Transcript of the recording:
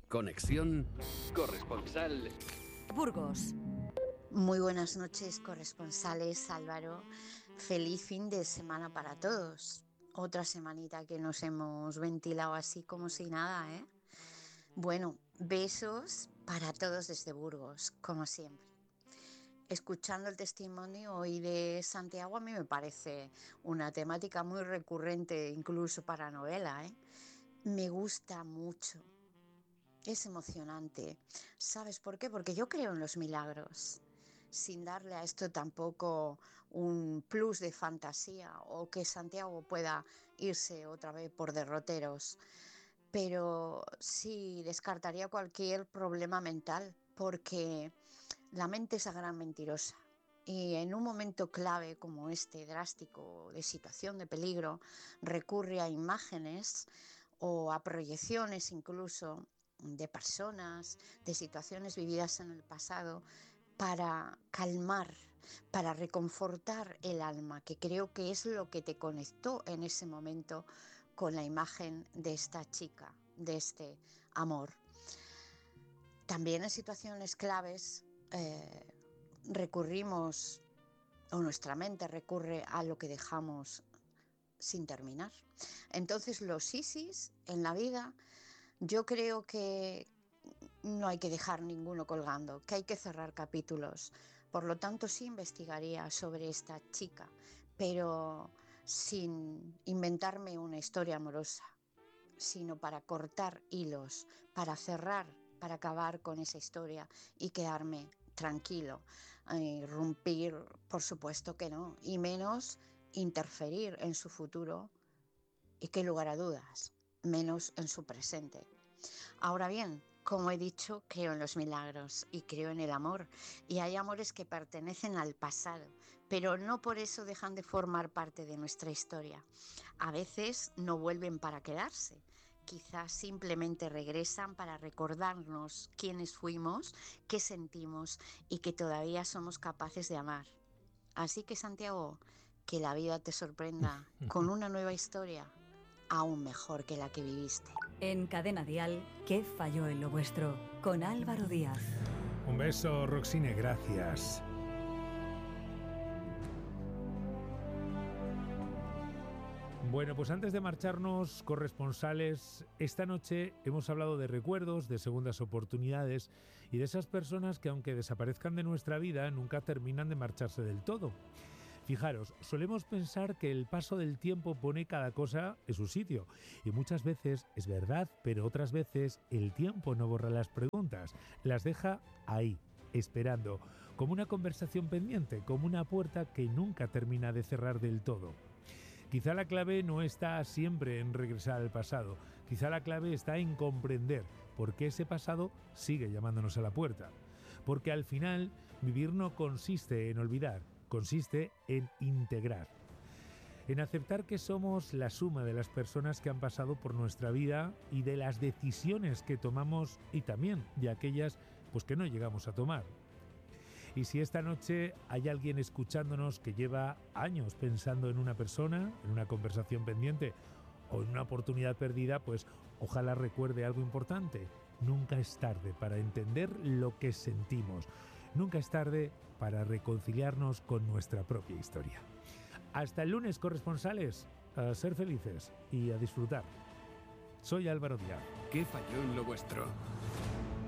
Conexión Corresponsal Burgos. Muy buenas noches, corresponsales. Álvaro, feliz fin de semana para todos. Otra semanita que nos hemos ventilado así como si nada, ¿eh? Bueno, besos para todos desde Burgos, como siempre. Escuchando el testimonio hoy de Santiago, a mí me parece una temática muy recurrente, incluso para novela, ¿eh? Me gusta mucho. Es emocionante. ¿Sabes por qué? Porque yo creo en los milagros, sin darle a esto tampoco un plus de fantasía o que Santiago pueda irse otra vez por derroteros. Pero sí descartaría cualquier problema mental, porque la mente es la gran mentirosa. Y en un momento clave como este, drástico, de situación de peligro, recurre a imágenes o a proyecciones incluso de personas, de situaciones vividas en el pasado, para calmar, para reconfortar el alma, que creo que es lo que te conectó en ese momento con la imagen de esta chica, de este amor. También en situaciones claves recurrimos, o nuestra mente recurre a lo que dejamos sin terminar. Entonces los ISIS en la vida, yo creo que no hay que dejar ninguno colgando, que hay que cerrar capítulos. Por lo tanto, sí investigaría sobre esta chica, pero sin inventarme una historia amorosa, sino para cortar hilos, para cerrar, para acabar con esa historia y quedarme tranquilo. Irrumpir, por supuesto que no, y menos interferir en su futuro y, qué lugar a dudas, menos en su presente. Ahora bien, como he dicho, creo en los milagros y creo en el amor. Y hay amores que pertenecen al pasado, pero no por eso dejan de formar parte de nuestra historia. A veces no vuelven para quedarse. Quizás simplemente regresan para recordarnos quiénes fuimos, qué sentimos y que todavía somos capaces de amar. Así que, Santiago, que la vida te sorprenda con una nueva historia, aún mejor que la que viviste. En Cadena Dial, ¿qué falló en lo vuestro? Con Álvaro Díaz. Un beso, Roxine, gracias. Bueno, pues antes de marcharnos, corresponsales, esta noche hemos hablado de recuerdos, de segundas oportunidades y de esas personas que, aunque desaparezcan de nuestra vida, nunca terminan de marcharse del todo. Fijaros, solemos pensar que el paso del tiempo pone cada cosa en su sitio, y muchas veces es verdad, pero otras veces el tiempo no borra las preguntas, las deja ahí, esperando, como una conversación pendiente, como una puerta que nunca termina de cerrar del todo. Quizá la clave no está siempre en regresar al pasado, quizá la clave está en comprender por qué ese pasado sigue llamándonos a la puerta. Porque al final, vivir no consiste en olvidar, consiste en integrar, en aceptar que somos la suma de las personas que han pasado por nuestra vida y de las decisiones que tomamos y también de aquellas pues que no llegamos a tomar. Y si esta noche hay alguien escuchándonos que lleva años pensando en una persona, en una conversación pendiente o en una oportunidad perdida, pues ojalá recuerde algo importante. Nunca es tarde para entender lo que sentimos. Nunca es tarde para reconciliarnos con nuestra propia historia. Hasta el lunes, corresponsales, a ser felices y a disfrutar. Soy Álvaro Díaz. ¿Qué falló en lo vuestro?